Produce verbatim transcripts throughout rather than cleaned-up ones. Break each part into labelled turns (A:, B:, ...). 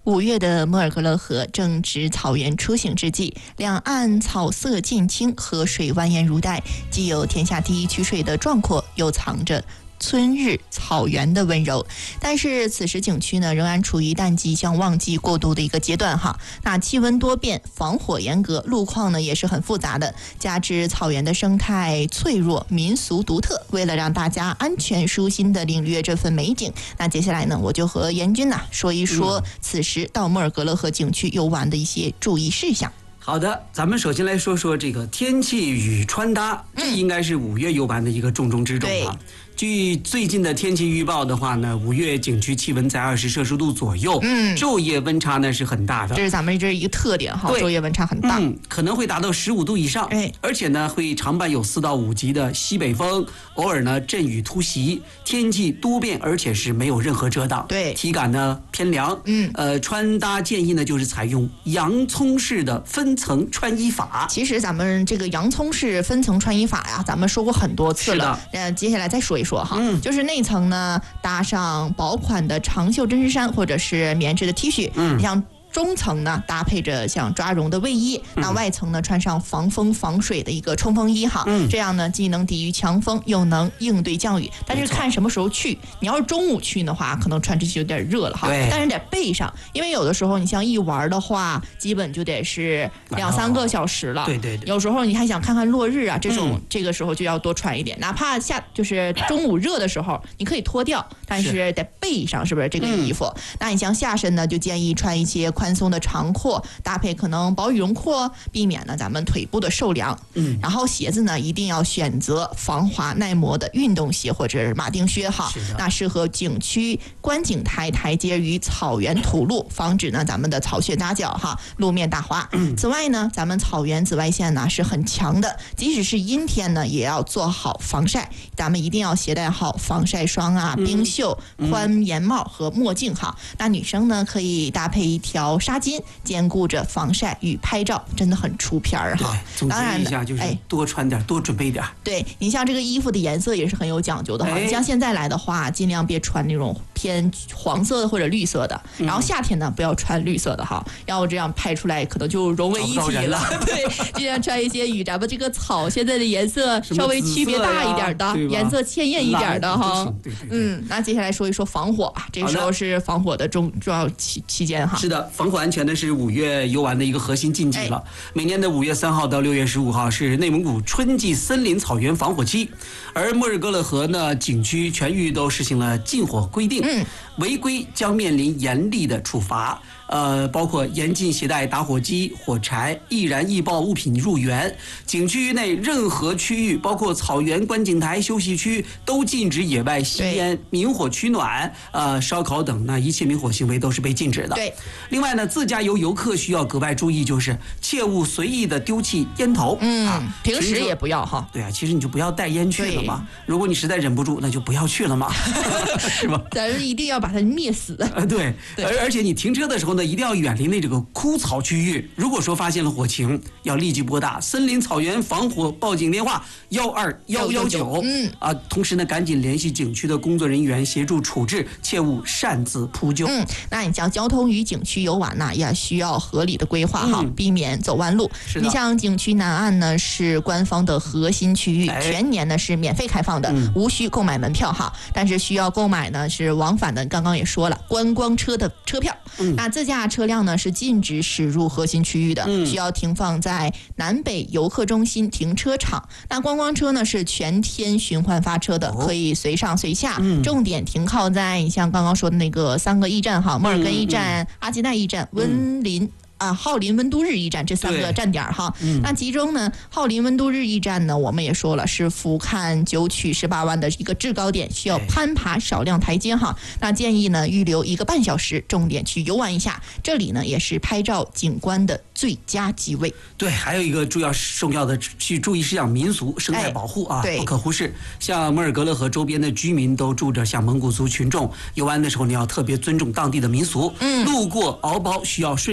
A: 五月的莫尔格勒河正值草原初醒之际，两岸草色渐青，河水蜿蜒如带，既有天下第一曲水的壮阔，又藏着春日草原的温柔。但是此时景区呢仍然处于淡季向旺季过渡的一个阶段哈。那气温多变，防火严格，路况呢也是很复杂的，加之草原的生态脆弱，民俗独特，为了让大家安全舒心的领略这份美景，那接下来呢我就和严军呐、啊、说一说此时到莫尔格勒河景区游玩的一些注意事项。
B: 好的，咱们首先来说说这个天气与穿搭，这应该是五月游玩的一个重中之重啊。据最近的天气预报的话呢，五月景区气温在二十摄氏度左右，嗯，昼夜温差呢是很大的，
A: 这是咱们这一个特点哈，昼夜温差很大，
B: 嗯，可能会达到十五度以上，哎，而且呢会常伴有四到五级的西北风，偶尔呢阵雨突袭，天气多变，而且是没有任何遮挡，
A: 对，
B: 体感呢偏凉，嗯，呃，穿搭建议呢就是采用洋葱式的分层穿衣法。
A: 其实咱们这个洋葱式分层穿衣法呀，咱们说过很多次了，呃，接下来再说一说哈，嗯，就是内层呢搭上薄款的长袖针织衫或者是棉质的 T 恤，嗯，像中层呢搭配着像抓绒的卫衣，那外层呢穿上防风防水的一个冲锋衣哈，嗯，这样呢既能抵御强风，又能应对降雨。但是看什么时候去，你要是中午去的话，可能穿这些有点热了哈，但是得备上，因为有的时候你像一玩的话，基本就得是两三个小时了，
B: 对对对，
A: 有时候你还想看看落日啊，这种、嗯、这个时候就要多穿一点，哪怕下就是中午热的时候，你可以脱掉，但是得备上，是不是这个衣服？嗯、那你像下身呢，就建议穿一些宽松的长裤，搭配可能薄羽绒裤，避免呢咱们腿部的受凉。嗯，然后鞋子呢一定要选择防滑耐磨的运动鞋或者是马丁靴哈，那适合景区观景台台阶与草原土路，防止呢咱们的草屑扎脚哈，路面打滑。嗯，此外呢，咱们草原紫外线呢是很强的，即使是阴天呢，也要做好防晒。咱们一定要携带好防晒霜啊、冰袖、宽檐帽和墨镜哈。那女生呢可以搭配一条纱巾，兼顾着防晒与拍照，真的很出片儿哈。
B: 总结一下就是多穿点，多准备点。
A: 对，你像这个衣服的颜色也是很有讲究的哈。你像现在来的话，尽量别穿那种偏黄色的或者绿色的，然后夏天呢不要穿绿色的哈，要这样拍出来可能就融为一体了。对，尽量穿一些与咱们这个草现在的颜色稍微区别大一点的，颜色鲜艳一点的哈。嗯，那接下来说一说防火吧，这个时候是防火的重重要期期间哈。
B: 是的，防火安全呢是五月游玩的一个核心禁忌了。每年的五月三号到六月十五号是内蒙古春季森林草原防火期，而莫尔格勒河呢景区全域都实行了禁火规定，嗯，违规将面临严厉的处罚。呃，包括严禁携带打火机、火柴、易燃易爆物品入园。景区内任何区域，包括草原观景台、休息区，都禁止野外吸烟、明火取暖、呃烧烤等，那一切明火行为都是被禁止的。
A: 对。
B: 另外呢，自驾游游客需要格外注意，就是切勿随意的丢弃烟头。
A: 嗯，啊、平时也不要哈。
B: 对啊，其实你就不要带烟去了嘛。如果你实在忍不住，那就不要去了嘛，是吧？
A: 咱一定要把它灭死。
B: 呃，对。对而而且你停车的时候呢，一定要远离那这个枯草区域。如果说发现了火情，要立即拨打森林草原防火报警电话幺二幺幺九。嗯啊，同时呢，赶紧联系景区的工作人员协助处置，切勿擅自扑救。
A: 嗯，那你像交通与景区游玩呢，也需要合理的规划哈，嗯、避免走弯路。你像景区南岸呢是官方的核心区域，哎、全年呢是免费开放的，嗯、无需购买门票哈。但是需要购买呢是往返的，刚刚也说了，观光车的车票。嗯、那自驾车辆呢是禁止驶入核心区域的，嗯、需要停放在南北游客中心停车场。那观光车呢是全天循环发车的，哦、可以随上随下，嗯、重点停靠在你像刚刚说的那个三个驿站哈，莫尔根驿站、嗯、阿基奈驿站、温林。啊，浩林温都日驿站这三个站点哈，嗯、那其中呢，浩林温都日驿站呢，我们也说了是俯瞰九曲十八弯的一个制高点，需要攀爬少量台阶哈。那建议呢预留一个半小时，重点去游玩一下。这里呢也是拍照景观的最佳机位。
B: 对，还有一个重要重要的去注意事项，民俗生态保护啊，哎、不可忽视。像莫尔格勒河周边的居民都住着像蒙古族群众，游玩的时候你要特别尊重当地的民俗。嗯，路过敖包需要顺时针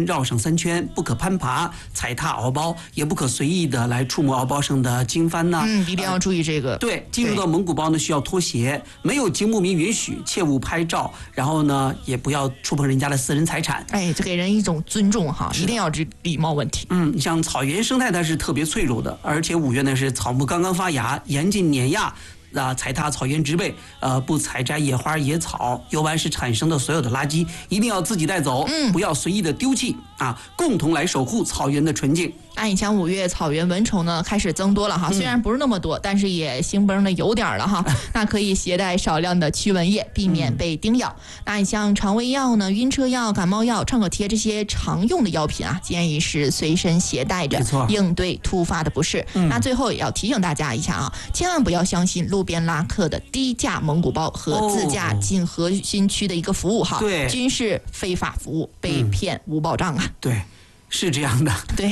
B: 边绕上三圈，不可攀爬、踩踏敖包，也不可随意的来触摸敖包上的经幡呐。
A: 嗯，一定要注意这个。
B: 呃、对，进入到蒙古包呢，需要脱鞋，没有经牧民允许，切勿拍照，然后呢，也不要触碰人家的私人财产。
A: 哎，这给人一种尊重哈，一定要这礼貌问题。
B: 嗯，像草原生态它是特别脆弱的，而且五月呢是草木刚刚发芽，严禁碾压。啊，踩踏草原植被，呃，不采摘野花野草，游玩时产生的所有的垃圾，一定要自己带走，嗯，不要随意的丢弃啊，共同来守护草原的纯净。
A: 哎，你像五月草原蚊虫呢开始增多了哈，虽然不是那么多，嗯、但是也兴崩的有点了哈。那可以携带少量的驱蚊液，避免被叮咬。嗯、那你像肠胃药呢、晕车药、感冒药、创可贴这些常用的药品啊，建议是随身携带着，应对突发的不适。嗯、那最后也要提醒大家一下啊，千万不要相信路边拉客的低价蒙古包和自驾进核心区的一个服务哈，
B: 对、哦，
A: 均是非法服务，被骗无保障啊。
B: 嗯、对，是这样的。
A: 对。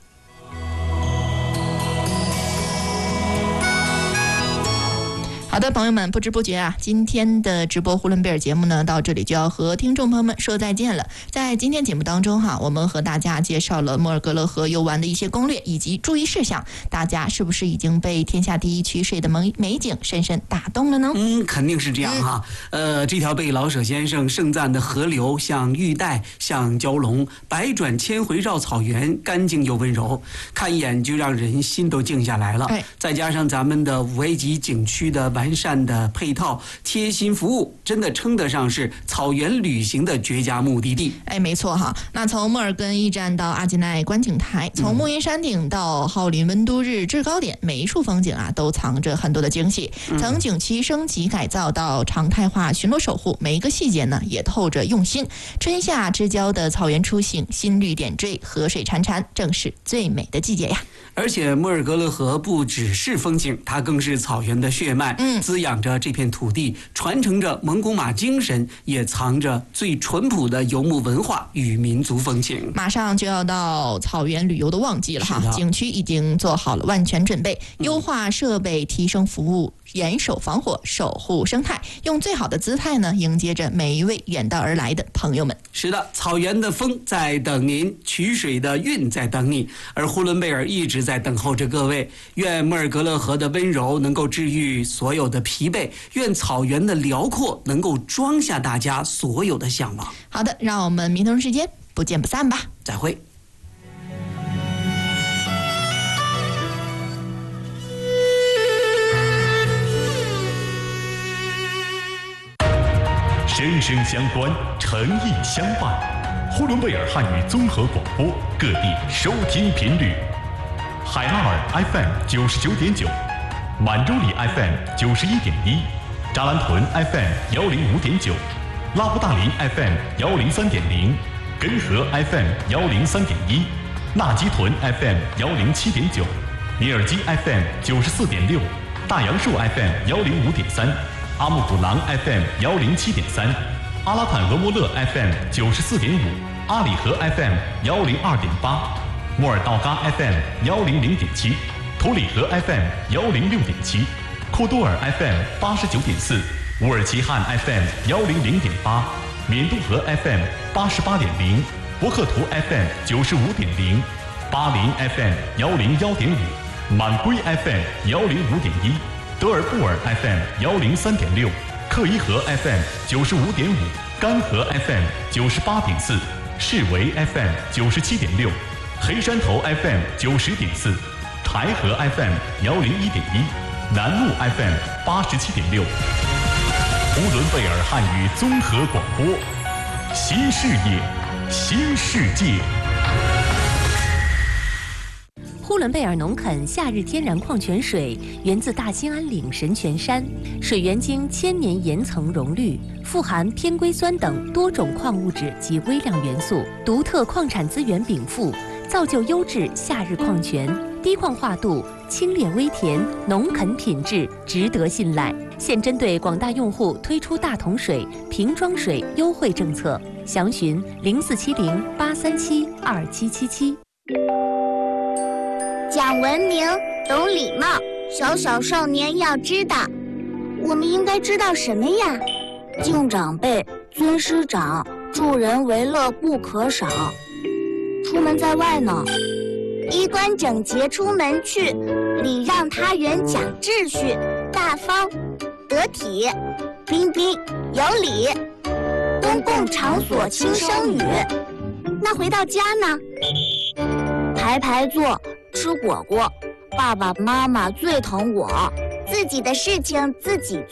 A: 好的，朋友们，不知不觉啊，今天的直播呼伦贝尔节目呢，到这里就要和听众朋友们说再见了。在今天节目当中哈，我们和大家介绍了莫尔格勒河游玩的一些攻略以及注意事项，大家是不是已经被天下第一曲水的美美景深深打动了呢？
B: 嗯，肯定是这样哈。嗯、呃，这条被老舍先生盛赞的河流，像玉带，像蛟龙，百转千回绕草原，干净又温柔，看一眼就让人心都静下来了。哎、再加上咱们的五 A 级景区的完善的配套、贴心服务，真的称得上是草原旅行的绝佳目的地。
A: 哎，没错哈。那从莫尔根驿站到阿吉奈观景台，从木云山顶到浩林温都日制高点，每一处风景啊都藏着很多的惊喜。从景区升级改造到常态化巡逻守护，每一个细节呢也透着用心。春夏之交的草原出行，新绿点缀，河水潺潺，正是最美的季节呀。
B: 而且莫尔格勒河不只是风景，它更是草原的血脉，嗯，滋养着这片土地，传承着蒙古马精神，也藏着最淳朴的游牧文化与民族风情。
A: 马上就要到草原旅游的旺季了哈，景区已经做好了万全准备，优化设备，提升服务，严守防火，守护生态，用最好的姿态呢，迎接着每一位远道而来的朋友们。
B: 是的，草原的风在等您，曲水的韵在等你，而呼伦贝尔一直在等候着各位。愿莫尔格勒河的温柔能够治愈所有的疲惫，愿草原的辽阔能够装下大家所有的向往。
A: 好的，让我们明同时间不见不散吧。
B: 再会。
C: 声声相关，诚意相伴。呼伦贝尔汉语综合广播，各地收听频率：海拉尔 F M 九十九点九，满洲里 F M 九十一点一，扎兰屯 F M 幺零五点九，拉布大林 F M 幺零三点零，根河 F M 幺零三点一，纳吉屯 F M 幺零七点九，尼尔基 F M 九十四点六，大杨树 F M 幺零五点三。阿木古朗 F M 幺零七点三，阿拉坦俄莫勒 F M 九十四点五，阿里河 F M 幺零二点八，莫尔道嘎 F M 幺零零点七，图里河 F M 幺零六点七，库多尔 F M 八十九点四，乌尔齐汉 F M 幺零零点八，缅度河 F M 八十八点零，博克图 F M 九十五点零，巴林 F M 幺零幺点五，满归 F M 幺零五点一。德尔布尔 F M 幺零三点六，克伊河 F M 九十五点五，干河 F M 九十八点四，士维 F M 九十七点六，黑山头 F M 九十点四，柴河 F M 幺零一点一，南路 F M 八十七点六。呼伦贝尔汉语综合广播，新视野，新世界。
D: 呼伦贝尔农垦夏日天然矿泉水源自大兴安岭神泉山，水源经千年岩层溶滤，富含偏硅酸等多种矿物质及微量元素，独特矿产资源禀赋，造就优质夏日矿泉，低矿化度，清冽微甜，农垦品质，值得信赖。现针对广大用户推出大桶水、瓶装水优惠政策，详询零四七零八三七二七七七。
E: 讲文明，懂礼貌，小小少年要知道。我们应该知道什么呀？敬长辈，尊师长，助人为乐不可少。 出门在外呢。衣冠整洁出门去，礼让他人讲秩序，大方得体，彬彬有礼，公共场所轻声语。那回到家呢？排排坐，吃果果，爸爸妈妈最疼我，自己的事情自己做。